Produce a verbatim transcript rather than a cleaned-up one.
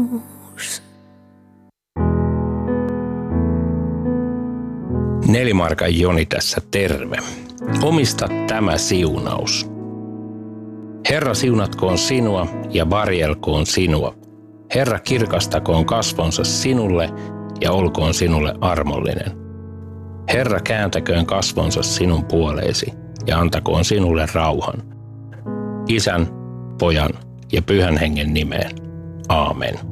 Nelimarkan Joni tässä terve. Omista tämä siunaus. Herra siunatkoon sinua ja varjelkoon sinua. Herra kirkastakoon kasvonsa sinulle ja olkoon sinulle armollinen. Herra kääntäköön kasvonsa sinun puoleesi ja antakoon sinulle rauhan. Isän, Pojan ja Pyhän Hengen nimeen. Aamen.